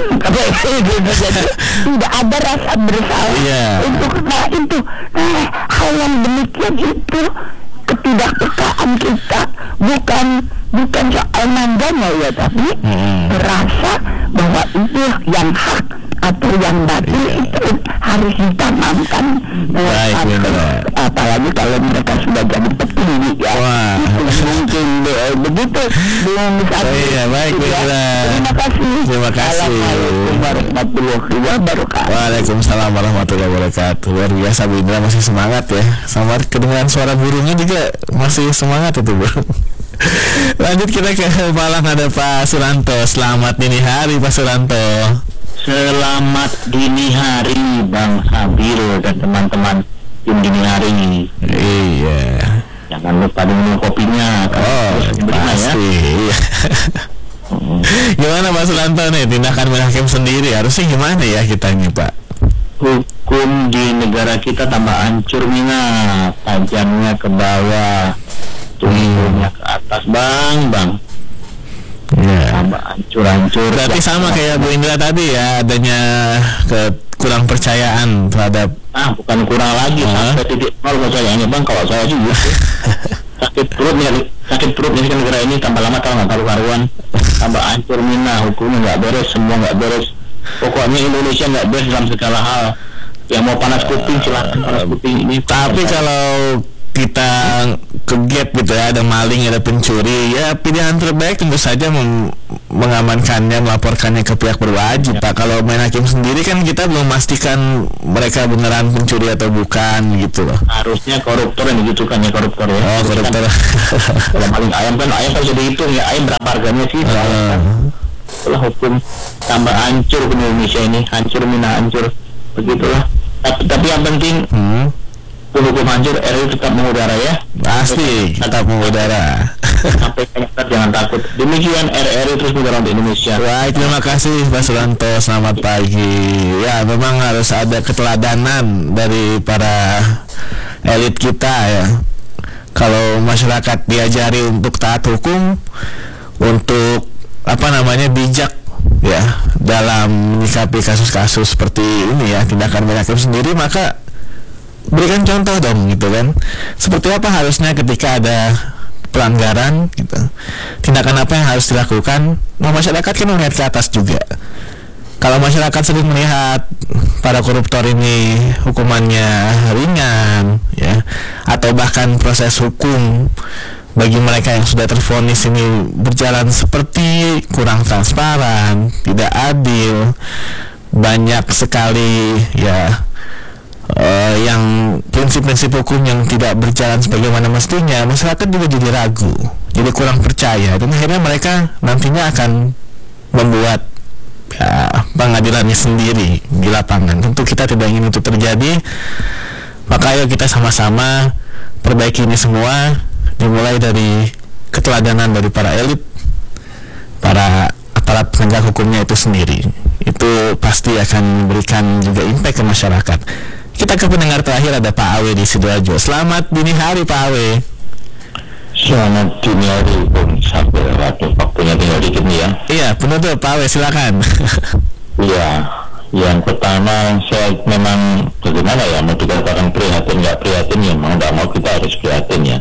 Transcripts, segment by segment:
Jadi tidak ada rasa bersalah untuk itu. Hal yang demikian itu ketidakpekaan kita, bukan soal mangganya ya, tapi merasa bahwa itu yang hak atau yang batil itu harus ditanamkan. Apalagi kalau mereka sudah jadi petinggi ya. Mungkin begitu belum misalnya. Baik, terima kasih. Assalamualaikum warahmatullahi wabarakatuh. Waalaikumsalam warahmatullahi wabarakatuh. Luar biasa Bu Indra, masih semangat ya. Sama kedengaran suara burungnya juga masih semangat itu Bu. Lanjut kita ke Malang, ada Pak Suranto. Selamat dini hari Pak Suranto. Selamat dini hari Bang Sabil dan teman-teman tim dini hari. Iya. Jangan lupa minum kopinya. Pasti. Ya. Gimana Pak Suranto nih tindakan hakim sendiri harusnya gimana ya kita ini Pak? Hukum di negara kita tambah hancur minat, tajamnya ke bawah, turunnya ke atas bang. Tambah hancur. Berarti sama kayak Bu Indra tadi ya, adanya kurang percayaan terhadap. Bukan kurang lagi, sampai titik nol percayaannya bang. Kalau saya sih gitu. sakit perut nih negara ini, tambah lama nggak karu-karuan, tambah hancur mina, hukumnya nggak beres, semua nggak beres. Pokoknya Indonesia nggak beres dalam segala hal. Yang mau panas kuping silahkan panas kuping ini. Tapi kalau kita ke gap gitu ya, ada maling, ada pencuri, ya pilihan terbaik tentu saja mengamankannya, melaporkannya ke pihak berwajib Pak. Kalau main hakim sendiri kan kita belum memastikan mereka beneran pencuri atau bukan gitu loh. Harusnya koruptor yang digitukan ya, koruptor ya. Koruptor. Kalau maling ayam kan bisa dihitung ya, ayam berapa harganya sih. Setelah hukum tambah hancur ke Indonesia ini, hancur begitulah. Tapi yang penting hukum hancur, RI tetap mengudara ya. Pasti tetap mengudara. Sampai jangan takut. Demikian RRI terus mengudara untuk Indonesia. Baik, terima kasih Pak Suranto. Selamat pagi. Ya, memang harus ada keteladanan dari para elit kita ya. Kalau masyarakat diajari untuk taat hukum, untuk bijak ya dalam menyikapi kasus-kasus seperti ini ya, tindakan hakim sendiri, maka berikan contoh dong gitu kan. Seperti apa harusnya ketika ada pelanggaran gitu, tindakan apa yang harus dilakukan. Masyarakat kan melihat ke atas juga. Kalau masyarakat sering melihat para koruptor ini hukumannya ringan ya, atau bahkan proses hukum bagi mereka yang sudah tervonis ini berjalan seperti kurang transparan, tidak adil, banyak sekali ya yang prinsip-prinsip hukum yang tidak berjalan sebagaimana mestinya, masyarakat juga jadi ragu, jadi kurang percaya, dan akhirnya mereka nantinya akan membuat pengadilannya sendiri di lapangan. Tentu kita tidak ingin itu terjadi, maka ayo kita sama-sama perbaiki ini semua, dimulai dari keteladanan dari para elit, para aparat penegak hukumnya itu sendiri. Itu pasti akan memberikan juga impact ke masyarakat. Kita ke pendengar terakhir, ada Pak Awe di Sidoarjo. Selamat dini hari Pak Awe. Selamat dini hari Bung Sabil. Waktunya tinggal dikit nih ya. Iya, penutup Pak Awe, silakan. Iya, yang pertama saya memang bagaimana ya, mau dikatakan prihatin nggak prihatin ya, mau nggak mau kita harus prihatin ya.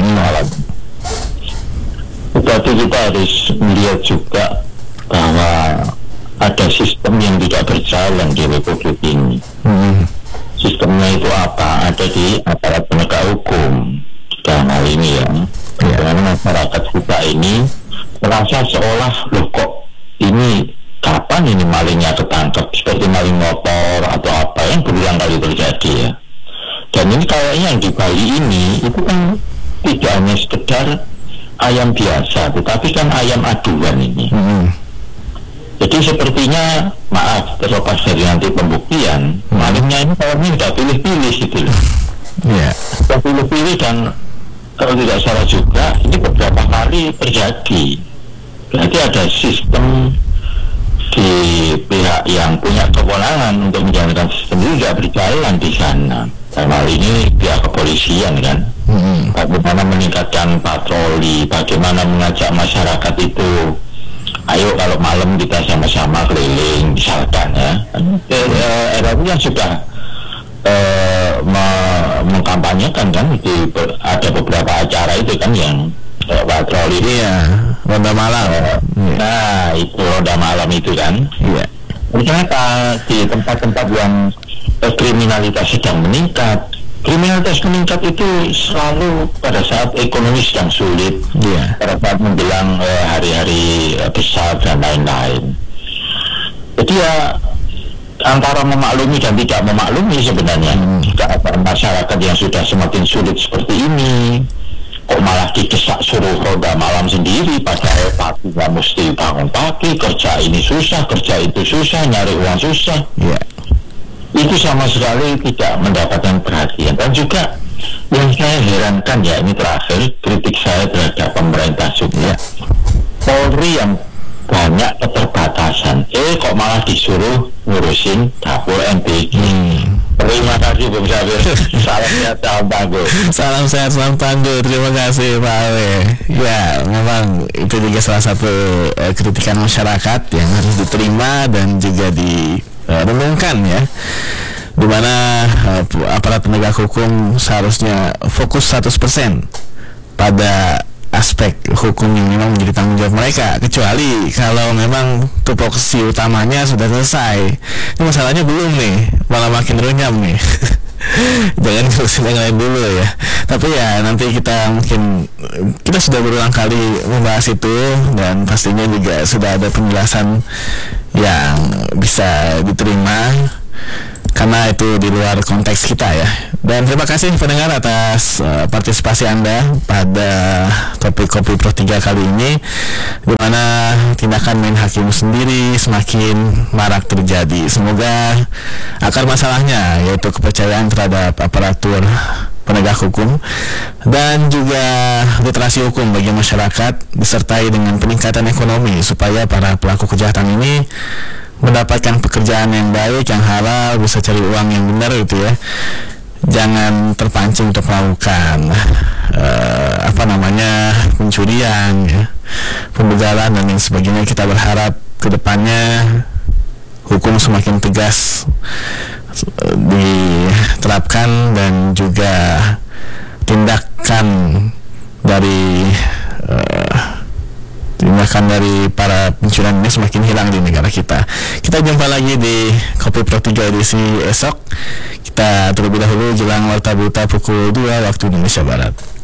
Tetapi kita harus melihat juga bahwa ada sistem yang tidak berjalan di Republik ini. Sistemnya itu apa? Ada di aparat penegak hukum dalam hal ini ya. Bagaimana masyarakat kita ini merasa seolah loh kok ini kapan ini malingnya ketangkep, seperti maling motor atau apa yang berulang kali terjadi ya. Dan ini kayaknya yang di Bali ini itu kan tidak hanya sekedar ayam biasa, tetapi kan ayam aduan ini. Jadi sepertinya, maaf, terlepas dari nanti pembuktian, malingnya ini kayaknya tidak pilih-pilih gitu loh. Tidak pilih-pilih, dan kalau tidak salah juga, ini beberapa kali terjadi. Berarti ada sistem di pihak yang punya kewenangan untuk menjalankan sistem itu tidak berjalan di sana. Dalam hal ini pihak kepolisian kan. Bagaimana meningkatkan patroli, bagaimana mengajak masyarakat itu ayo kalau malam kita sama-sama keliling misalkan ya. RRI yang sudah mengkampanyekan kan ada beberapa acara itu kan yang patroli. Iya, ronda malam. Nah itu ronda malam itu kan. Iya. Ternyata di tempat-tempat yang kriminalitas sedang meningkat, kriminalitas meningkat itu selalu pada saat ekonomi sedang sulit, pada saat menjelang hari-hari besar dan lain-lain. Jadi ya antara memaklumi dan tidak memaklumi sebenarnya. Keadaan masyarakat yang sudah semakin sulit seperti ini, kok malah didesak suruh ronda malam sendiri, padahal pagi nggak mesti bangun pagi, kerja ini susah, kerja itu susah, nyari uang susah. Itu sama sekali tidak mendapatkan perhatian. Dan juga yang saya herankan ya, ini terakhir kritik saya terhadap pemerintah juga, Polri yang banyak keterbatasan, kok malah disuruh ngurusin dapur MTQ. Terima kasih Bung Syafir. Salam sehat, salam tangguh. Salam sehat, salam tangguh. Terima kasih Pak Awe. Ya, memang itu juga salah satu kritikan masyarakat yang harus diterima dan juga direnungkan ya, dimana aparat penegak hukum seharusnya fokus 100% pada aspek hukum yang memang menjadi tanggung jawab mereka, kecuali kalau memang tupoksi utamanya sudah selesai. Ini masalahnya belum nih, malah makin runyam nih. Jangan ngurusin yang lain dulu ya. Tapi ya nanti kita sudah berulang kali membahas itu, dan pastinya juga sudah ada penjelasan yang bisa diterima karena itu di luar konteks kita ya. Dan terima kasih pendengar atas partisipasi Anda pada topik Kopi Pro 3 kali ini, di mana tindakan main hakim sendiri semakin marak terjadi. Semoga akar masalahnya yaitu kepercayaan terhadap aparatur penegak hukum dan juga literasi hukum bagi masyarakat disertai dengan peningkatan ekonomi supaya para pelaku kejahatan ini mendapatkan pekerjaan yang baik, yang halal, bisa cari uang yang benar gitu ya. Jangan terpancing untuk melakukan pencurian ya, pembegalan dan lain sebagainya. Kita berharap kedepannya hukum semakin tegas diterapkan dan juga tindakan dari para pencurian ini semakin hilang di negara kita. Kita jumpa lagi di Kopi Pro 3 edisi esok. Kita terlebih dahulu jelang warta berita pukul 2 waktu Indonesia Barat.